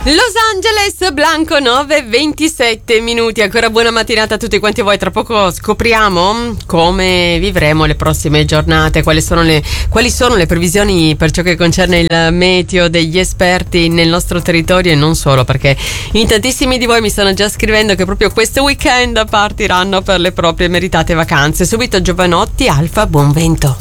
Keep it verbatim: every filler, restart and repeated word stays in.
Los Angeles, Blanco, nove e ventisette minuti. Ancora buona mattinata a tutti quanti voi. Tra poco scopriamo come vivremo le prossime giornate, quali sono le, quali sono le previsioni per ciò che concerne il meteo degli esperti nel nostro territorio e non solo, perché in tantissimi di voi mi stanno già scrivendo che proprio questo weekend partiranno per le proprie meritate vacanze. Subito Giovanotti, Alfa, buon vento.